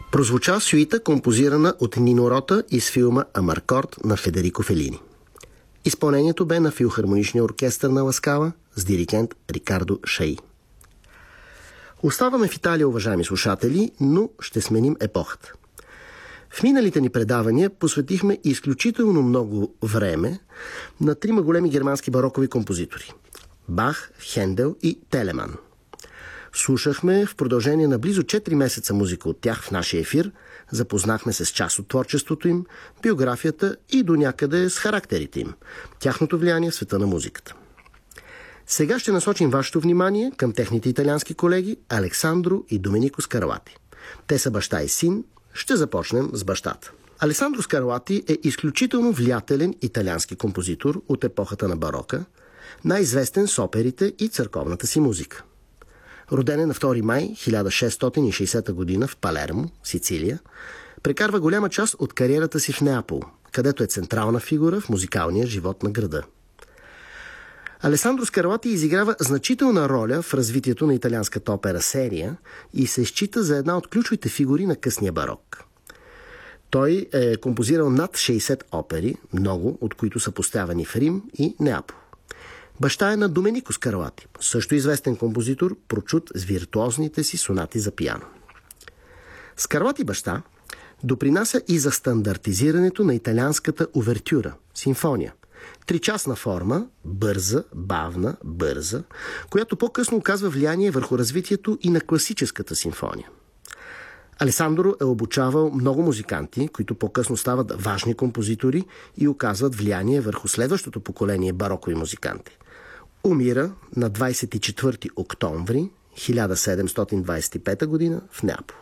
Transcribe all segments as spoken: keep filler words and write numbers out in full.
Прозвуча сюита, композирана от Нино Рота из филма Амаркорд на Федерико Фелини. Изпълнението бе на филхармоничния оркестър на Ла Скала с диригент Рикардо Шаи. Оставаме в Италия, уважаеми слушатели, но ще сменим епохата. В миналите ни предавания посветихме изключително много време на трима големи германски барокови композитори – Бах, Хендел и Телеман. Слушахме в продължение на близо четири месеца музика от тях в нашия ефир, запознахме се с част от творчеството им, биографията и до някъде с характерите им, тяхното влияние в света на музиката. Сега ще насочим вашето внимание към техните италиански колеги Алесандро и Доменико Скарлати. Те са баща и син. Ще започнем с бащата. Алесандро Скарлати е изключително влиятелен италиански композитор от епохата на барока, най-известен с оперите и църковната си музика. Роден е на втори май хиляда шестстотин и шейсета година в Палермо, Сицилия, прекарва голяма част от кариерата си в Неапол, където е централна фигура в музикалния живот на града. Алесандро Скарлати изиграва значителна роля в развитието на италианската опера серия и се счита за една от ключовите фигури на късния барок. Той е композирал над шейсет опери, много от които са поставени в Рим и Неапол. Баща е на Доменико Скарлати, също известен композитор, прочут с виртуозните си сонати за пиано. Скарлати баща допринася и за стандартизирането на италианската увертюра, симфония. Тричастна форма, бърза, бавна, бърза, която по-късно оказва влияние върху развитието и на класическата симфония. Алесандро е обучавал много музиканти, които по-късно стават важни композитори и оказват влияние върху следващото поколение барокови музиканти. Умира на двадесет и четвърти октомври хиляда седемстотин двадесет и пета година в Неапол.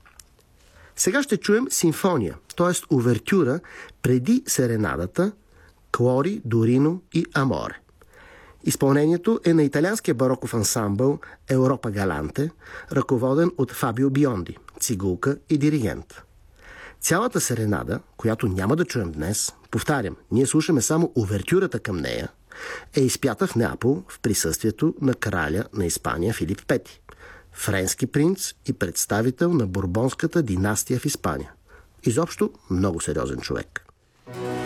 Сега ще чуем симфония, т.е. увертюра преди серенадата Клори, Дорино и Аморе. Изпълнението е на италианския бароков ансамбъл Европа Галанте, ръководен от Фабио Бионди, цигулка и диригент. Цялата серенада, която няма да чуем днес, повтарям, ние слушаме само увертюрата към нея, е изпята в Неапол в присъствието на краля на Испания Филип Пети, френски принц и представител на Бурбонската династия в Испания. Изобщо много сериозен човек.